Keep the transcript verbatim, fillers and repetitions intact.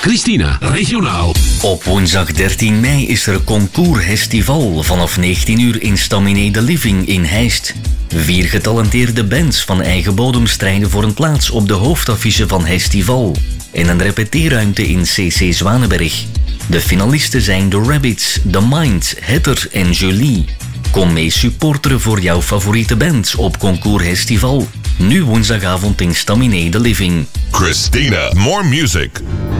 Christina, regionaal. Op woensdag dertien mei is er Concours Festival vanaf negentien uur in Staminé de Living in Heist. Vier getalenteerde bands van eigen bodem strijden voor een plaats op de hoofdaffiche van Festival en een repeteerruimte in C C Zwanenberg. De finalisten zijn The Rabbits, The Mind, Heather en Jolie. Kom mee supporteren voor jouw favoriete band op Concours Festival. Nu woensdagavond in Staminé de Living. Christina, more music.